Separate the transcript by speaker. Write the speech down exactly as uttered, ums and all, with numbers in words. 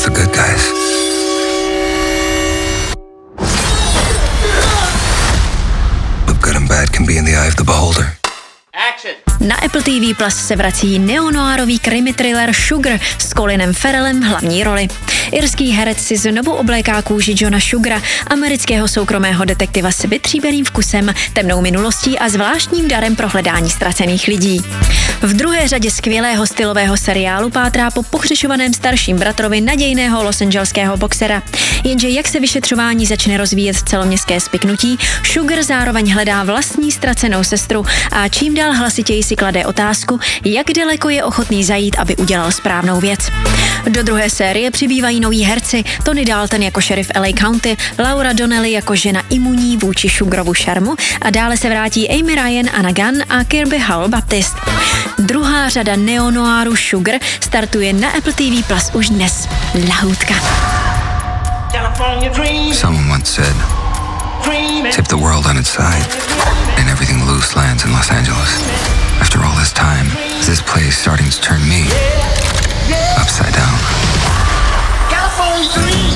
Speaker 1: with the good guys. But good and bad can be in the eye of the beholder.
Speaker 2: Na Apple T V Plus se vrací neonoárový krimi thriller Sugar s Colinem Farrellem v hlavní roli. Irský herec si znovu obléká kůži Johna Sugara, amerického soukromého detektiva s vytříbeným vkusem, temnou minulostí a zvláštním darem pro hledání ztracených lidí. V druhé řadě skvělého stylového seriálu pátrá po pohřešovaném starším bratrovi nadějného losangelského boxera. Jenže jak se vyšetřování začne rozvíjet v celoměstské spiknutí, Sugar zároveň hledá vlastní ztracenou sestru a čím dál hlasitěji si klade otázku, jak daleko je ochotný zajít, aby udělal správnou věc. Do druhé série přibývají noví herci, Tony Dalton jako šerif L A County, Laura Donnelly jako žena imunní vůči Sugarovu šarmu a dále se vrátí Amy Ryan, Anna Gunn a Kirby Howell-Baptiste. Druhá řada neonoáru Sugar startuje na Apple T V Plus už dnes. Lahůdka.
Speaker 1: Someone once said, tip the world on its side, and everything loose lands in Los Angeles. After all this time, is this place starting to turn me upside down?